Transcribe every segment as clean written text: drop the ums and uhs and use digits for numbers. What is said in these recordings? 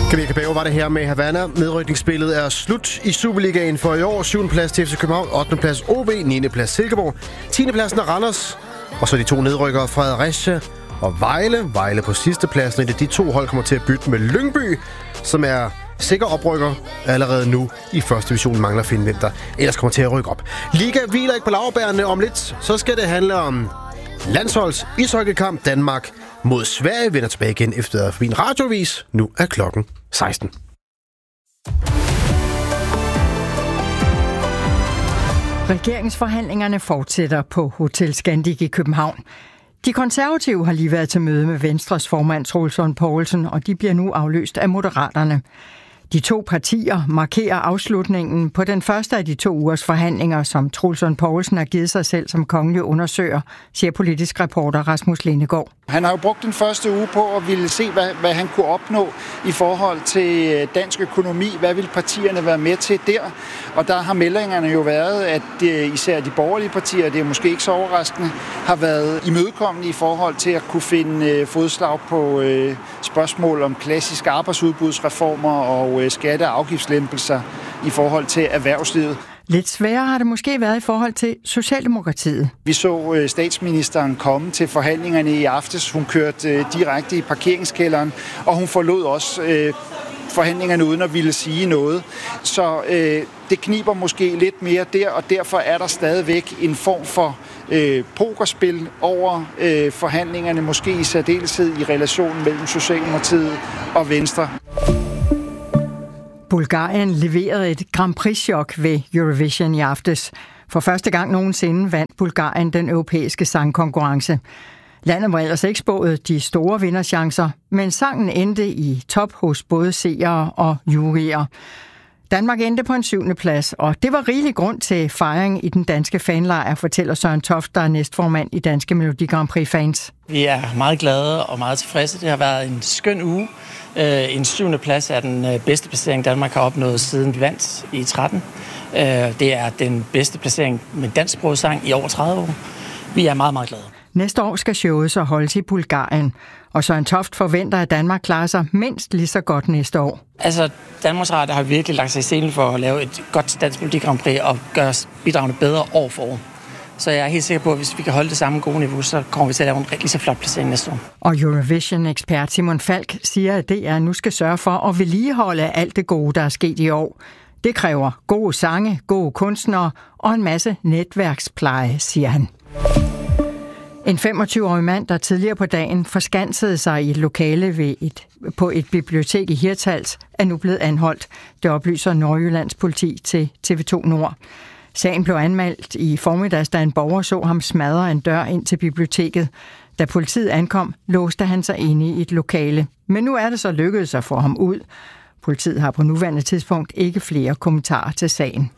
Camille Cabello var det her med Havana. Nedrykningsspillet er slut i Superligaen for i år. 7. plads til FC København, 8. plads OB, 9. plads Silkeborg, 10. pladsen er Randers. Og så de to nedrykkere Fredericia og Vejle. Vejle på sidste pladsen. De to hold kommer til at bytte med Lyngby, som er sikker oprykker allerede nu i første division. Mangler at finde, hvem der ellers kommer til at rykke op. Liga hviler ikke på laurbærene om lidt. Så skal det handle om landsholds ishockeykamp. Danmark mod Sverige vender tilbage igen efter forbi en radiovis. Nu er klokken 16. Regeringsforhandlingerne fortsætter på Hotel Scandic i København. De konservative har lige været til møde med Venstres formand Troels Lund Poulsen, og de bliver nu afløst af Moderaterne. De to partier markerer afslutningen på den første af de 2 ugers forhandlinger, som Troels Lund Poulsen har givet sig selv som kongelig undersøger, siger politisk reporter Rasmus Lindegaard. Han har jo brugt den første uge på at ville se, hvad han kunne opnå i forhold til dansk økonomi. Hvad vil partierne være med til der? Og der har meldingerne jo været, at især de borgerlige partier, det er måske ikke så overraskende, har været imødekommende i forhold til at kunne finde fodslag på spørgsmål om klassiske arbejdsudbudsreformer og skatte- og afgiftslempelser i forhold til erhvervslivet. Lidt sværere har det måske været i forhold til Socialdemokratiet. Vi så statsministeren komme til forhandlingerne i aftes. Hun kørte direkte i parkeringskælderen, og hun forlod også forhandlingerne uden at ville sige noget. Så det kniber måske lidt mere der, og derfor er der stadigvæk en form for pokerspil over forhandlingerne, måske i særdeleshed i relationen mellem Socialdemokratiet og Venstre. Bulgarien leverede et Grand Prix-chok ved Eurovision i aftes. For første gang nogensinde vandt Bulgarien den europæiske sangkonkurrence. Landet var ellers ikke spået de store vinderchancer, men sangen endte i top hos både seere og juryer. Danmark endte på en 7. plads, og det var rigelig grund til fejring i den danske fanlejr, fortæller Søren Toft, der er næstformand i Danske Melodi Grand Prix fans. Vi er meget glade og meget tilfredse. Det har været en skøn uge. En 7. plads er den bedste placering, Danmark har opnået siden vi vandt i 13. Det er den bedste placering med dansksproget sang i over 30 år. Vi er meget, meget glade. Næste år skal showet så holdes i Bulgarien, og Søren Toft forventer, at Danmark klarer sig mindst lige så godt næste år. Altså, Danmarks Radio har virkelig lagt sig i scenen for at lave et godt Dansk Melodi Grand Prix og gøre bidragene bedre år for år. Så jeg er helt sikker på, at hvis vi kan holde det samme gode niveau, så kommer vi til at lave en rigtig så flot placering næste år. Og Eurovision-ekspert Simon Falk siger, at DR nu skal sørge for at vedligeholde alt det gode, der er sket i år. Det kræver gode sange, gode kunstnere og en masse netværkspleje, siger han. En 25-årig mand, der tidligere på dagen forskansede sig i et lokale på et bibliotek i Hirtshals, er nu blevet anholdt. Det oplyser Nordjyllands politi til TV2 Nord. Sagen blev anmeldt i formiddags, da en borger så ham smadre en dør ind til biblioteket. Da politiet ankom, låste han sig inde i et lokale. Men nu er det så lykkedes at få ham ud. Politiet har på nuværende tidspunkt ikke flere kommentarer til sagen.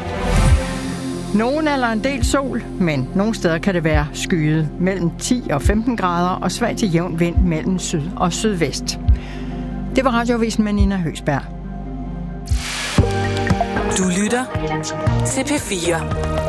Nogen eller en del sol, men nogle steder kan det være skyet mellem 10 og 15 grader og svag til jævn vind mellem syd og sydvest. Det var Radioavisen med Nina Høgsberg. Du lytter til P4.